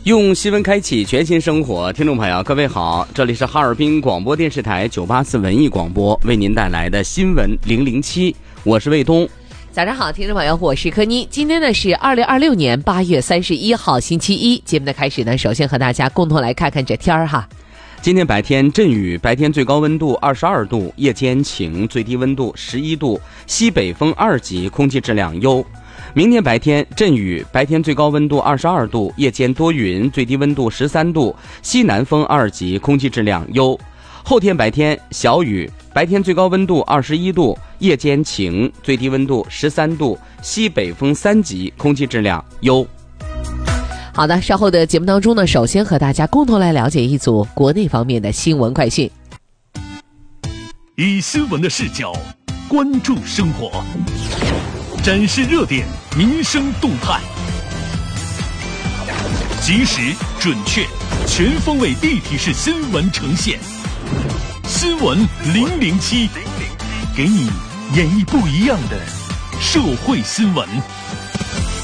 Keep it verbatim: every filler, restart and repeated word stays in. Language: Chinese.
用新闻开启全新生活，听众朋友各位好，这里是哈尔滨广播电视台九八四文艺广播为您带来的新闻零零七，我是卫东。 早上好，听众朋友，我是柯妮。今天呢是二零二六年八月三十一号星期一，节目的开始呢，首先和大家共同来看看这天儿哈。 今天白天阵雨，白天最高温度二十二度，夜间晴，最低温度十一度，西北风二级，空气质量优。明天白天阵雨，白天最高温度二十二度，夜间多云，最低温度十三度，西南风二级，空气质量优。后天白天小雨，白天最高温度二十一度，夜间晴，最低温度十三度，西北风三级，空气质量优。 好的，稍后的节目当中呢，首先和大家共同来了解一组国内方面的新闻快讯。 以新闻的视角关注生活，展示热点民生动态，及时准确全方位立体式新闻呈现。新闻零零七，给你演绎不一样的社会新闻。